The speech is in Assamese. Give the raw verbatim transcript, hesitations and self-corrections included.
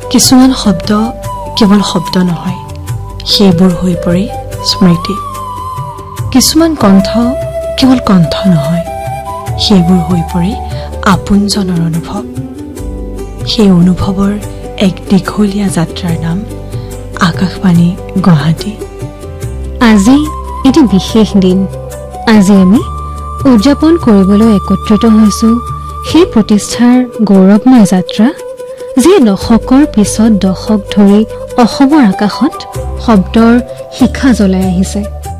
কিছুমান শব্দ কেৱল শব্দ নহয়, সেইবোৰ হৈ পৰে স্মৃতি। কিছুমান কণ্ঠ কেৱল কণ্ঠ নহয়, সেইবোৰ হৈ পৰে আপোনজনৰ অনুভৱ। সেই অনুভৱৰ এক দীঘলীয়া যাত্ৰাৰ নাম আকাশবাণী গুৱাহাটী। আজি এটি বিশেষ দিন। আজি আমি উদযাপন কৰিবলৈ একত্ৰিত হৈছোঁ সেই প্ৰতিষ্ঠাৰ গৌৰৱময় যাত্ৰা, যিয়ে দশকৰ পিছত দশক ধৰি অসমৰ আকাশত শব্দৰ শিখা জ্বলাই আহিছে।